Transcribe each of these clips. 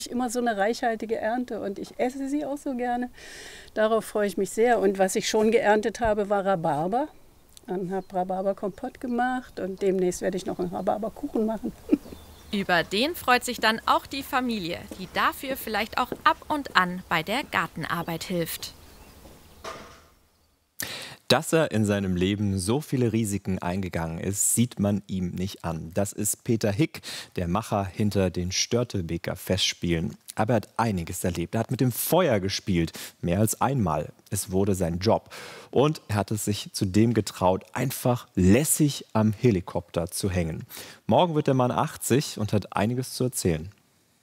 Immer so eine reichhaltige Ernte und ich esse sie auch so gerne. Darauf freue ich mich sehr. Und was ich schon geerntet habe, war Rhabarber. Dann habe Rhabarberkompott gemacht und demnächst werde ich noch einen Rhabarberkuchen machen. Über den freut sich dann auch die Familie, die dafür vielleicht auch ab und an bei der Gartenarbeit hilft. Dass er in seinem Leben so viele Risiken eingegangen ist, sieht man ihm nicht an. Das ist Peter Hick, der Macher hinter den Störtebeker Festspielen. Aber er hat einiges erlebt. Er hat mit dem Feuer gespielt, mehr als einmal. Es wurde sein Job. Und er hat es sich zudem getraut, einfach lässig am Helikopter zu hängen. Morgen wird der Mann 80 und hat einiges zu erzählen.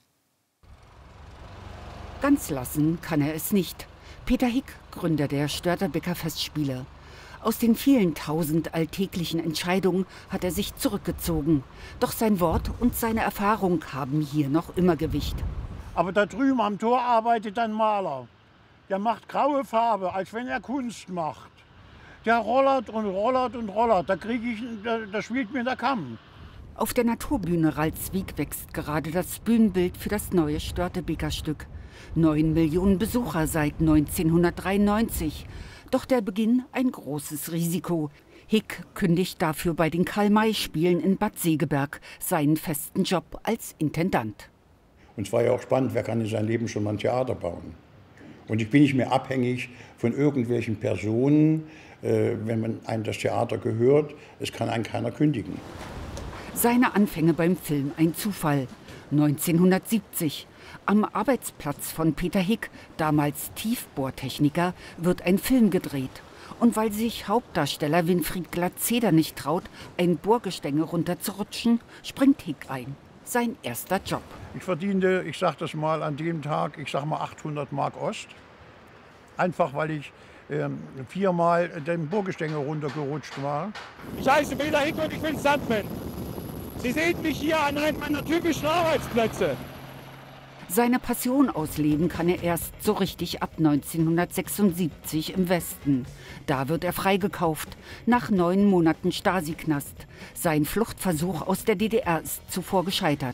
Ganz lassen kann er es nicht. Peter Hick, Gründer der Störtebeker Festspiele. Aus den vielen tausend alltäglichen Entscheidungen hat er sich zurückgezogen. Doch sein Wort und seine Erfahrung haben hier noch immer Gewicht. Aber da drüben am Tor arbeitet ein Maler. Der macht graue Farbe, als wenn er Kunst macht. Der rollert und rollert und rollert. Da spielt mir der Kamm. Auf der Naturbühne Ralswiek wächst gerade das Bühnenbild für das neue Störtebeker Stück. 9 Millionen Besucher seit 1993. Doch der Beginn ein großes Risiko. Hick kündigt dafür bei den Karl-May-Spielen in Bad Segeberg seinen festen Job als Intendant. Und es war ja auch spannend, wer kann in seinem Leben schon mal ein Theater bauen. Und ich bin nicht mehr abhängig von irgendwelchen Personen, wenn man einem das Theater gehört. Es kann einen keiner kündigen. Seine Anfänge beim Film ein Zufall. 1970. Am Arbeitsplatz von Peter Hick, damals Tiefbohrtechniker, wird ein Film gedreht. Und weil sich Hauptdarsteller Winfried Glatzeder nicht traut, ein Bohrgestänge runterzurutschen, springt Hick ein. Sein erster Job. Ich verdiente, ich sag das mal, an dem Tag, ich sag mal 800 Mark Ost. Einfach weil ich 4-mal den Bohrgestänge runtergerutscht war. Ich heiße Peter Hick und ich bin Stuntman. Sie sehen mich hier an einem meiner typischen Arbeitsplätze. Seine Passion ausleben kann er erst so richtig ab 1976 im Westen. Da wird er freigekauft, nach 9 Monaten Stasi-Knast. Sein Fluchtversuch aus der DDR ist zuvor gescheitert.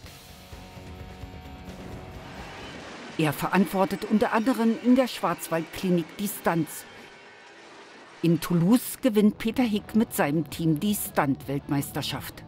Er verantwortet unter anderem in der Schwarzwaldklinik die Stunts. In Toulouse gewinnt Peter Hick mit seinem Team die Stunt-Weltmeisterschaft.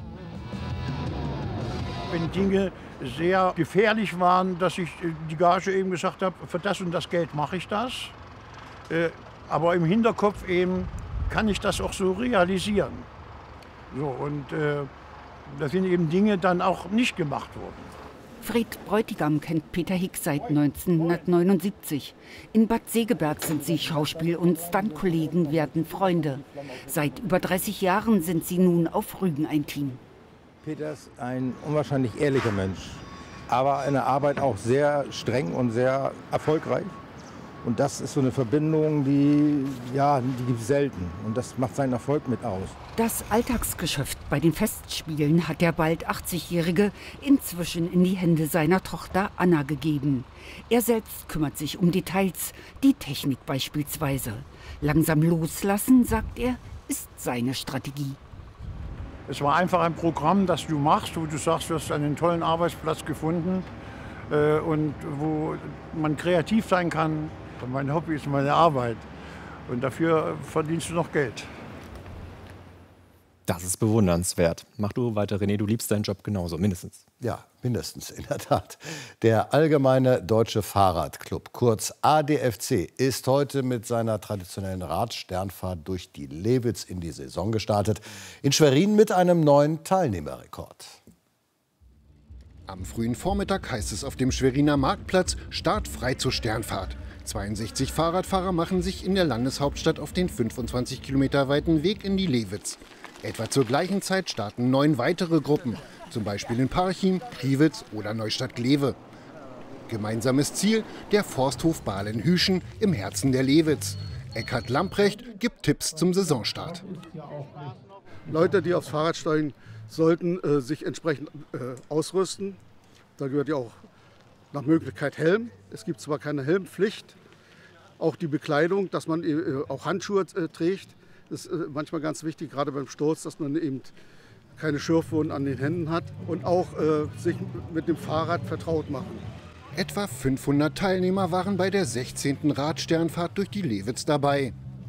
Wenn Dinge sehr gefährlich waren, dass ich die Gage eben gesagt habe, für das und das Geld mache ich das. Aber im Hinterkopf eben kann ich das auch so realisieren. So, und da sind eben Dinge dann auch nicht gemacht worden. Fred Bräutigam kennt Peter Hick seit 1979. In Bad Segeberg sind sie Schauspiel- und Stuntkollegen, werden Freunde. Seit über 30 Jahren sind sie nun auf Rügen ein Team. Peter ist ein unwahrscheinlich ehrlicher Mensch, aber in der Arbeit auch sehr streng und sehr erfolgreich. Und das ist so eine Verbindung, die gibt es selten. Und das macht seinen Erfolg mit aus. Das Alltagsgeschäft bei den Festspielen hat der bald 80-Jährige inzwischen in die Hände seiner Tochter Anna gegeben. Er selbst kümmert sich um Details, die Technik beispielsweise. Langsam loslassen, sagt er, ist seine Strategie. Es war einfach ein Programm, das du machst, wo du sagst, du hast einen tollen Arbeitsplatz gefunden und wo man kreativ sein kann. Und mein Hobby ist meine Arbeit und dafür verdienst du noch Geld. Das ist bewundernswert. Mach du weiter, René, du liebst deinen Job genauso, mindestens. Ja, mindestens, in der Tat. Der Allgemeine Deutsche Fahrradclub, kurz ADFC, ist heute mit seiner traditionellen Radsternfahrt durch die Lewitz in die Saison gestartet. In Schwerin mit einem neuen Teilnehmerrekord. Am frühen Vormittag heißt es auf dem Schweriner Marktplatz, Start frei zur Sternfahrt. 62 Fahrradfahrer machen sich in der Landeshauptstadt auf den 25 Kilometer weiten Weg in die Lewitz. Etwa zur gleichen Zeit starten 9 weitere Gruppen, zum Beispiel in Parchim, Priewitz oder Neustadt-Glewe. Gemeinsames Ziel, der Forsthof Bahlen-Hüschen im Herzen der Lewitz. Eckhard Lamprecht gibt Tipps zum Saisonstart. Leute, die aufs Fahrrad steigen, sollten sich entsprechend ausrüsten. Da gehört ja auch nach Möglichkeit Helm. Es gibt zwar keine Helmpflicht, auch die Bekleidung, dass man auch Handschuhe trägt. Das ist manchmal ganz wichtig, gerade beim Sturz, dass man eben keine Schürfwunden an den Händen hat und auch sich mit dem Fahrrad vertraut machen. Etwa 500 Teilnehmer waren bei der 16. Radsternfahrt durch die Lewitz dabei.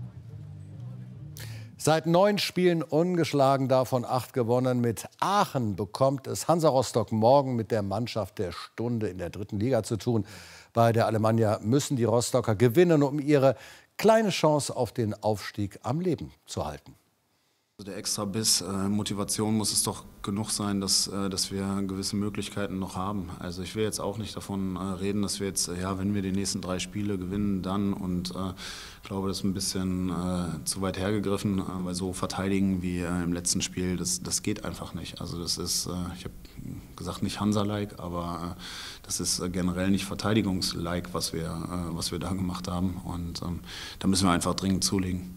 Seit 9 Spielen ungeschlagen, davon 8 gewonnen. Mit Aachen bekommt es Hansa Rostock morgen mit der Mannschaft der Stunde in der 3. Liga zu tun. Bei der Alemannia müssen die Rostocker gewinnen, um ihre kleine Chance auf den Aufstieg am Leben zu halten. Der Extrabiss, Motivation muss es doch genug sein, dass wir gewisse Möglichkeiten noch haben. Also ich will jetzt auch nicht davon reden, dass wir jetzt, ja, wenn wir die nächsten 3 Spiele gewinnen, dann. Und ich glaube, das ist ein bisschen zu weit hergegriffen, weil so verteidigen wie im letzten Spiel, das geht einfach nicht. Also das ist, ich habe gesagt, nicht Hansa-like, aber das ist generell nicht Verteidigungs-like, was wir da gemacht haben. Und da müssen wir einfach dringend zulegen.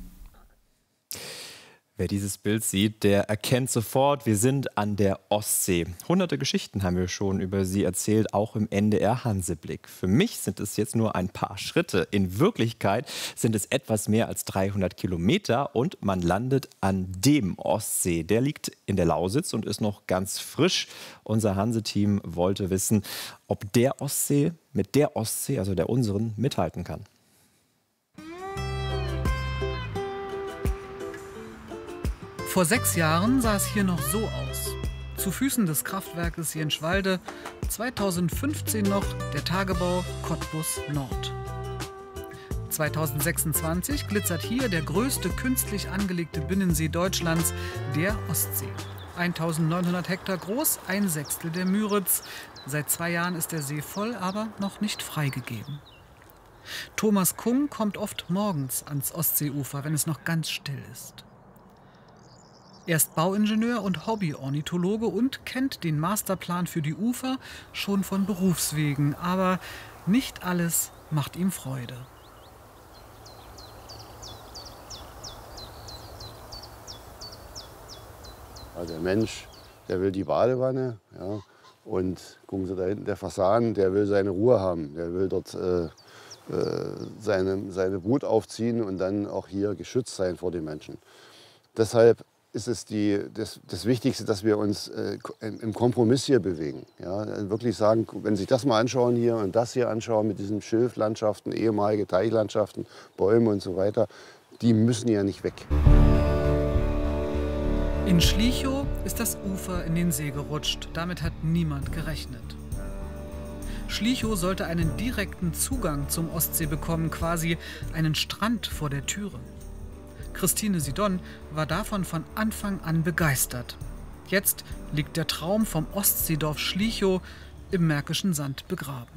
Wer dieses Bild sieht, der erkennt sofort, wir sind an der Ostsee. Hunderte Geschichten haben wir schon über sie erzählt, auch im NDR Hanseblick. Für mich sind es jetzt nur ein paar Schritte. In Wirklichkeit sind es etwas mehr als 300 Kilometer und man landet an dem Ostsee. Der liegt in der Lausitz und ist noch ganz frisch. Unser Hanse-Team wollte wissen, ob der Ostsee mit der Ostsee, also der unseren, mithalten kann. Vor 6 Jahren sah es hier noch so aus. Zu Füßen des Kraftwerkes Jenschwalde, 2015 noch der Tagebau Cottbus Nord. 2026 glitzert hier der größte künstlich angelegte Binnensee Deutschlands, der Ostsee. 1900 Hektar groß, 1/6 der Müritz. Seit 2 Jahren ist der See voll, aber noch nicht freigegeben. Thomas Kung kommt oft morgens ans Ostseeufer, wenn es noch ganz still ist. Er ist Bauingenieur und Hobbyornithologe und kennt den Masterplan für die Ufer schon von Berufswegen. Aber nicht alles macht ihm Freude. Also der Mensch, der will die Badewanne. Ja, und gucken Sie da hinten, der Fasan, der will seine Ruhe haben. Der will dort seine Brut aufziehen und dann auch hier geschützt sein vor den Menschen. Deshalb ist es das Wichtigste, dass wir uns im Kompromiss hier bewegen. Ja, wirklich sagen, wenn Sie sich das mal anschauen hier und das hier anschauen mit diesen Schilflandschaften, ehemalige Teichlandschaften, Bäume und so weiter, die müssen ja nicht weg. In Schlichow ist das Ufer in den See gerutscht. Damit hat niemand gerechnet. Schlichow sollte einen direkten Zugang zum Ostsee bekommen, quasi einen Strand vor der Türe. Christine Sidon war davon von Anfang an begeistert. Jetzt liegt der Traum vom Ostseedorf Schlichow im märkischen Sand begraben.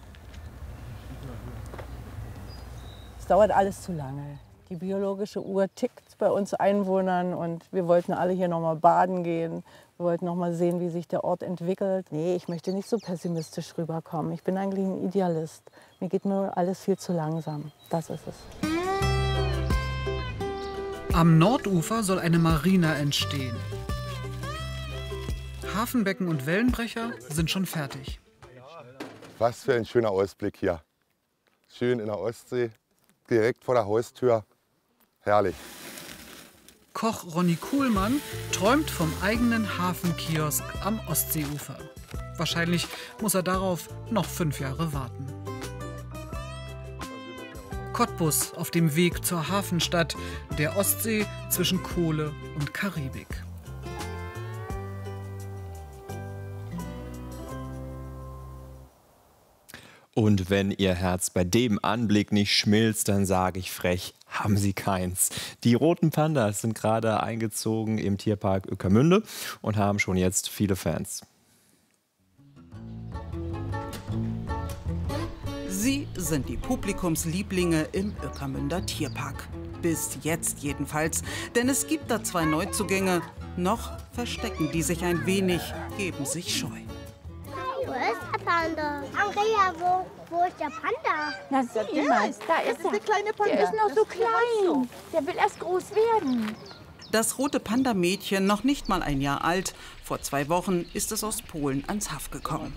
Es dauert alles zu lange. Die biologische Uhr tickt bei uns Einwohnern und wir wollten alle hier noch mal baden gehen. Wir wollten noch mal sehen, wie sich der Ort entwickelt. Nee, ich möchte nicht so pessimistisch rüberkommen. Ich bin eigentlich ein Idealist. Mir geht nur alles viel zu langsam. Das ist es. Am Nordufer soll eine Marina entstehen. Hafenbecken und Wellenbrecher sind schon fertig. Was für ein schöner Ausblick hier. Schön in der Ostsee, direkt vor der Haustür. Herrlich. Koch Ronny Kuhlmann träumt vom eigenen Hafenkiosk am Ostseeufer. Wahrscheinlich muss er darauf noch 5 Jahre warten. Cottbus auf dem Weg zur Hafenstadt, der Ostsee zwischen Kohle und Karibik. Und wenn Ihr Herz bei dem Anblick nicht schmilzt, dann sage ich frech, haben Sie keins. Die roten Pandas sind gerade eingezogen im Tierpark Ueckermünde und haben schon jetzt viele Fans. Sie sind die Publikumslieblinge im Ueckermünder Tierpark. Bis jetzt jedenfalls, denn es gibt da 2 Neuzugänge. Noch verstecken die sich ein wenig, geben sich scheu. Wo ist der Panda? Andrea, wo ist der Panda? Na sieh mal, da ist er. Der kleine Panda. Der ist noch so klein. Der will erst groß werden. Das rote Panda-Mädchen, noch nicht mal ein Jahr alt. Vor 2 Wochen ist es aus Polen ans Haff gekommen.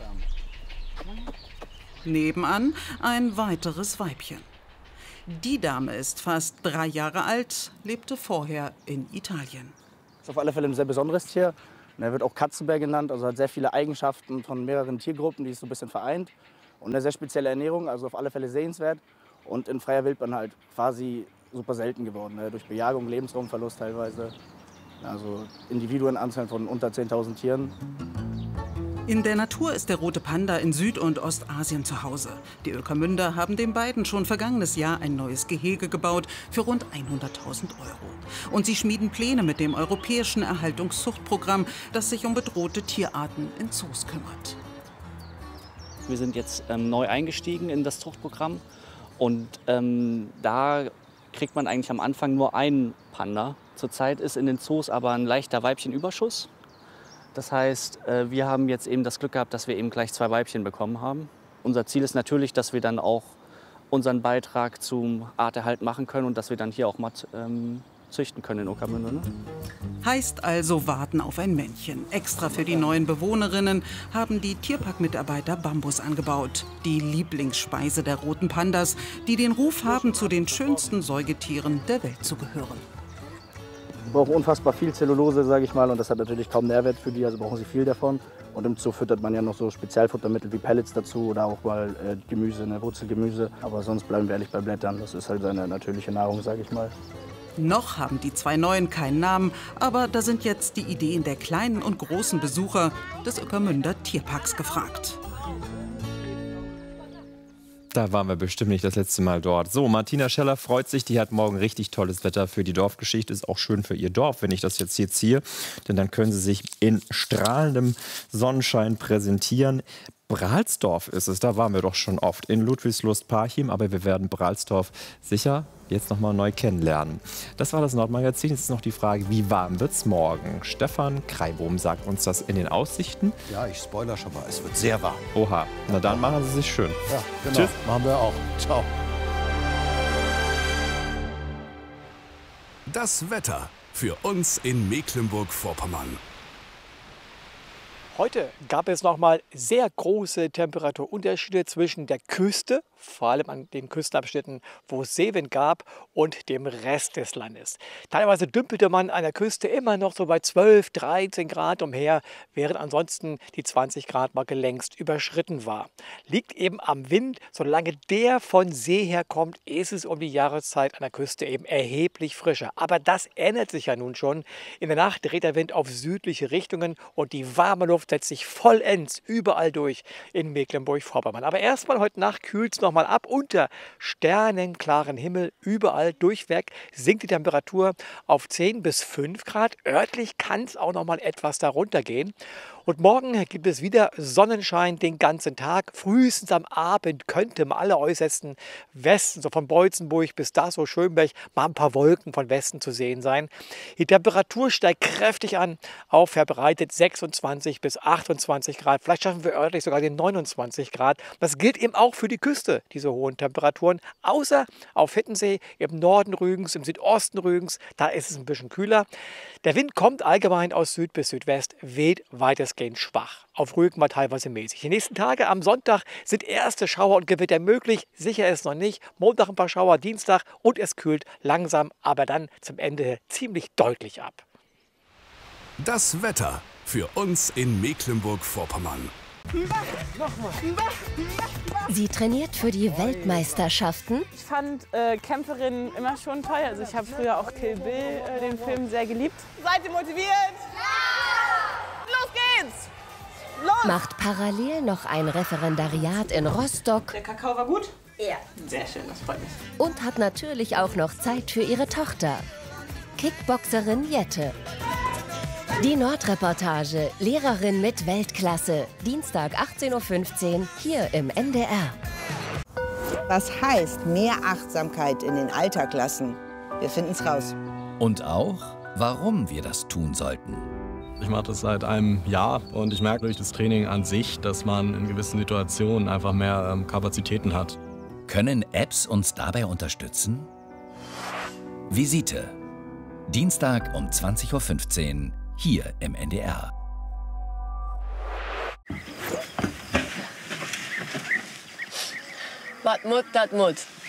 Nebenan ein weiteres Weibchen. Die Dame ist fast 3 Jahre alt, lebte vorher in Italien. Das ist auf alle Fälle ein sehr besonderes Tier. Und er wird auch Katzenbär genannt, also hat sehr viele Eigenschaften von mehreren Tiergruppen, die es so ein bisschen vereint. Und eine sehr spezielle Ernährung, also auf alle Fälle sehenswert. Und in freier Wildbahn halt quasi super selten geworden, ne? Durch Bejagung, Lebensraumverlust teilweise. Also Individuenanzahl von unter 10.000 Tieren. In der Natur ist der rote Panda in Süd- und Ostasien zu Hause. Die Oekermünder haben den beiden schon vergangenes Jahr ein neues Gehege gebaut für rund 100.000 €. Und sie schmieden Pläne mit dem europäischen Erhaltungszuchtprogramm, das sich um bedrohte Tierarten in Zoos kümmert. Wir sind jetzt neu eingestiegen in das Zuchtprogramm und da kriegt man eigentlich am Anfang nur einen Panda. Zurzeit ist in den Zoos aber ein leichter Weibchenüberschuss. Das heißt, wir haben jetzt eben das Glück gehabt, dass wir eben gleich 2 Weibchen bekommen haben. Unser Ziel ist natürlich, dass wir dann auch unseren Beitrag zum Arterhalt machen können und dass wir dann hier auch mal züchten können in Oekermünde. Ne? Heißt also warten auf ein Männchen. Extra für die neuen Bewohnerinnen haben die Tierpark-Mitarbeiter Bambus angebaut. Die Lieblingsspeise der roten Pandas, die den Ruf haben, zu den schönsten Säugetieren der Welt zu gehören. Sie brauchen unfassbar viel Zellulose, sage ich mal, und das hat natürlich kaum Nährwert für die, also brauchen sie viel davon. Und im Zoo füttert man ja noch so Spezialfuttermittel wie Pellets dazu oder auch mal Gemüse, Wurzelgemüse. Aber sonst bleiben wir ehrlich bei Blättern, das ist halt seine natürliche Nahrung, sage ich mal. Noch haben die 2 Neuen keinen Namen, aber da sind jetzt die Ideen der kleinen und großen Besucher des Oekermünder Tierparks gefragt. Da waren wir bestimmt nicht das letzte Mal dort. So, Martina Scheller freut sich, die hat morgen richtig tolles Wetter für die Dorfgeschichte. Ist auch schön für ihr Dorf, wenn ich das jetzt hier ziehe. Denn dann können sie sich in strahlendem Sonnenschein präsentieren. Bralsdorf ist es, da waren wir doch schon oft, in Ludwigslust-Parchim. Aber wir werden Bralsdorf sicher jetzt noch mal neu kennenlernen. Das war das Nordmagazin. Jetzt ist noch die Frage, wie warm wird es morgen? Stefan Kreibohm sagt uns das in den Aussichten. Ja, ich spoilere schon mal, es wird sehr warm. Oha, na dann machen Sie sich schön. Ja, genau. Tschüss. Machen wir auch. Ciao. Das Wetter für uns in Mecklenburg-Vorpommern. Heute gab es nochmal sehr große Temperaturunterschiede zwischen der Küste, vor allem an den Küstenabschnitten, wo es Seewind gab, und dem Rest des Landes. Teilweise dümpelte man an der Küste immer noch so bei 12, 13 Grad umher, während ansonsten die 20-Grad-Marke längst überschritten war. Liegt eben am Wind. Solange der von See her kommt, ist es um die Jahreszeit an der Küste eben erheblich frischer. Aber das ändert sich ja nun schon. In der Nacht dreht der Wind auf südliche Richtungen und die warme Luft setzt sich vollends überall durch in Mecklenburg-Vorpommern. Aber erstmal heute Nacht kühlt es nochmal ab. Unter sternenklaren Himmel überall durchweg sinkt die Temperatur auf 10 bis 5 Grad. Örtlich kann es auch nochmal etwas darunter gehen. Und morgen gibt es wieder Sonnenschein den ganzen Tag. Frühestens am Abend könnte mal alle äußersten Westen, so von Beutzenburg bis Dassow-Schönberg, mal ein paar Wolken von Westen zu sehen sein. Die Temperatur steigt kräftig an auf verbreitet 26 bis 28 Grad. Vielleicht schaffen wir örtlich sogar den 29 Grad. Das gilt eben auch für die Küste, diese hohen Temperaturen. Außer auf Hittensee, im Norden Rügens, im Südosten Rügens, da ist es ein bisschen kühler. Der Wind kommt allgemein aus Süd bis Südwest, weht weitestgehend schwach. Auf Rügen mal teilweise mäßig. Die nächsten Tage am Sonntag sind erste Schauer und Gewitter möglich. Sicher ist noch nicht. Montag ein paar Schauer, Dienstag, und es kühlt langsam, aber dann zum Ende ziemlich deutlich ab. Das Wetter für uns in Mecklenburg-Vorpommern. Sie trainiert für die Weltmeisterschaften. Ich fand Kämpferinnen immer schon toll. Also ich habe früher auch Kill Bill, den Film, sehr geliebt. Seid ihr motiviert? Ja! Los geht's! Los! Macht parallel noch ein Referendariat in Rostock. Der Kakao war gut? Ja. Sehr schön, das freut mich. Und hat natürlich auch noch Zeit für ihre Tochter, Kickboxerin Jette. Die Nordreportage, Lehrerin mit Weltklasse. Dienstag 18:15 Uhr hier im NDR. Was heißt mehr Achtsamkeit in den Alterklassen? Wir finden es raus. Und auch, warum wir das tun sollten. Ich mache das seit einem Jahr und ich merke durch das Training an sich, dass man in gewissen Situationen einfach mehr Kapazitäten hat. Können Apps uns dabei unterstützen? Visite. Dienstag um 20:15 Uhr. Hier im NDR. Was Mut, das Mut.